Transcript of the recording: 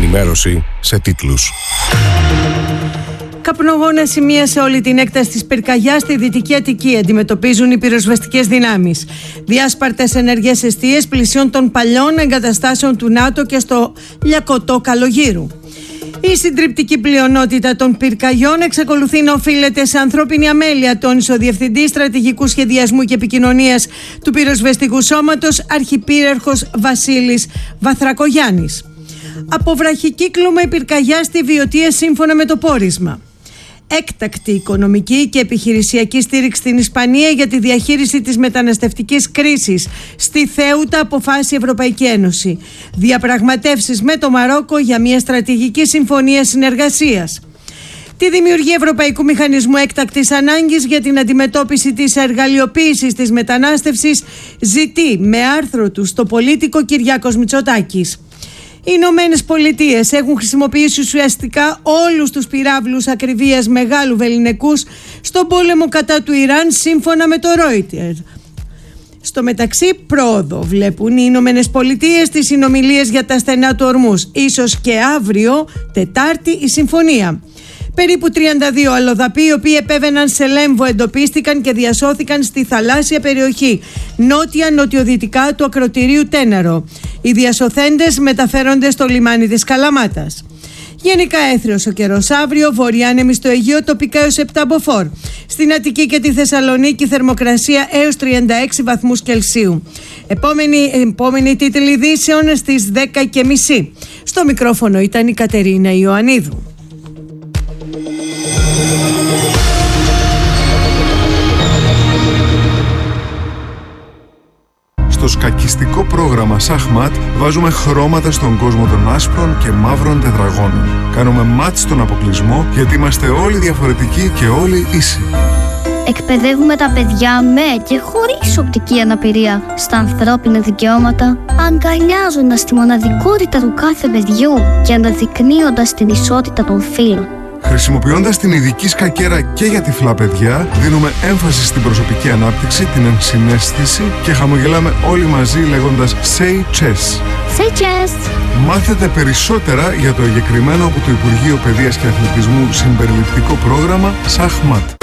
ενημέρωση σε τίτλους. Καπνογόνα σημεία σε όλη την έκταση της πυρκαγιάς στη Δυτική Αττική αντιμετωπίζουν οι πυροσβεστικές δυνάμεις. Διάσπαρτες ενεργές εστίες πλησίων των παλιών εγκαταστάσεων του ΝΑΤΟ και στο Λιακωτό Καλογύρου. Η συντριπτική πλειονότητα των πυρκαγιών εξακολουθεί να οφείλεται σε ανθρώπινη αμέλεια, τόνισε ο Διευθυντής Στρατηγικού Σχεδιασμού και Επικοινωνίας του Πυροσβεστικού Σώματος, Αρχιπύραρχος Βασίλης Βαθρακογιάννης. Από βραχικύκλωμα η πυρκαγιά στη Βιωτία σύμφωνα με το πόρισμα. Έκτακτη οικονομική και επιχειρησιακή στήριξη στην Ισπανία για τη διαχείριση της μεταναστευτικής κρίσης. Στη Θέουτα αποφάσισε η Ευρωπαϊκή Ένωση. Διαπραγματεύσεις με το Μαρόκο για μια στρατηγική συμφωνία συνεργασίας. Τη δημιουργία Ευρωπαϊκού Μηχανισμού Έκτακτης Ανάγκης για την αντιμετώπιση της εργαλειοποίησης της μετανάστευσης ζητεί με άρθρο του στο Πολίτικο Κυριάκος Μητσοτάκης. Οι Ηνωμένες Πολιτείες έχουν χρησιμοποιήσει ουσιαστικά όλους τους πυράβλους ακριβίας μεγάλου βεληνικούς στον πόλεμο κατά του Ιράν, σύμφωνα με το Reuters. Στο μεταξύ, πρόοδο βλέπουν οι Ηνωμένες Πολιτείες στις συνομιλίες για τα στενά του Ορμούς. Ίσως και αύριο, Τετάρτη, η συμφωνία. Περίπου 32 αλλοδαποί, οι οποίοι επέβαιναν σε Λέμβο, εντοπίστηκαν και διασώθηκαν στη θαλάσσια περιοχή νότια-νοτιοδυτικά του ακρωτηρίου Τέναρο. Οι διασωθέντες μεταφέρονται στο λιμάνι της Καλαμάτας. Γενικά έθριος ο καιρός αύριο, βορειάνεμη στο Αιγαίο, τοπικά έως 7 μποφόρ. Στην Αττική και τη Θεσσαλονίκη θερμοκρασία έως 36 βαθμούς Κελσίου. Επόμενη τίτλη ειδήσεων στις 10:30. Στο μικρόφωνο ήταν η Κατερίνα Ιωαννίδου. Στο σκακιστικό πρόγραμμα Σαχμάτ βάζουμε χρώματα στον κόσμο των άσπρων και μαύρων τετραγώνων. Κάνουμε μάτς στον αποκλεισμό γιατί είμαστε όλοι διαφορετικοί και όλοι ίσοι. Εκπαιδεύουμε τα παιδιά με και χωρίς οπτική αναπηρία στα ανθρώπινα δικαιώματα, αγκαλιάζοντας τη μοναδικότητα του κάθε παιδιού και αναδεικνύοντας την ισότητα των φύλων. Χρησιμοποιώντας την ειδική σκακέρα και για τυφλά παιδιά, δίνουμε έμφαση στην προσωπική ανάπτυξη, την ενσυναίσθηση και χαμογελάμε όλοι μαζί λέγοντας Say Chess. Say Chess! Μάθετε περισσότερα για το εγκεκριμένο από το Υπουργείο Παιδείας και Αθλητισμού συμπεριληπτικό πρόγραμμα Σαχμάτ.